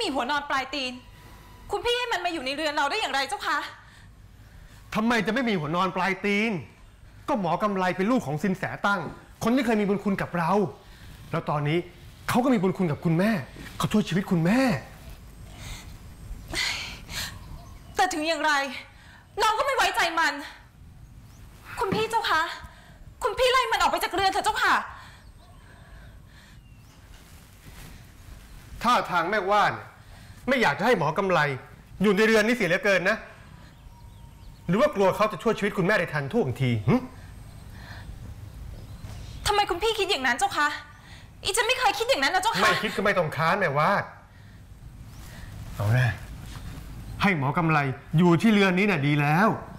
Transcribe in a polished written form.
มีหัวนอนปลายตีนคุณพี่ให้มันมาอยู่ในเรือนเราได้อย่างไรเจ้าคะทำไมจะไม่มีหัวนอนปลายตีนก็หมอกำไลเป็นลูกของสินแสตั้งคนที่เคยมีบุญคุณกับเราแล้วตอนนี้เขาก็มีบุญคุณกับคุณแม่เขาช่วยชีวิตคุณแม่แต่ถึงอย่างไรเราก็ไม่ไว้ใจมันคุณพี่เจ้าคะคุณพี่ไล่มันออกไปจากเรือนเถอะเจ้าค่ะท่าทางแม่ว่านไม่อยากจะให้หมอกำไลอยู่ในเรือนนี้เสียเหลือเกินนะหรือว่ากลัวเขาจะช่วยชีวิตคุณแม่ได้ทันท่วงทีทำไมคุณพี่คิดอย่างนั้นเจ้าคะอีฉันไม่เคยคิดอย่างนั้นนะเจ้าค่ะไม่คิดก็ไม่ต้องค้านแม่วาดเอาแน่ให้หมอกำไลอยู่ที่เรือนนี้น่ะดีแล้ว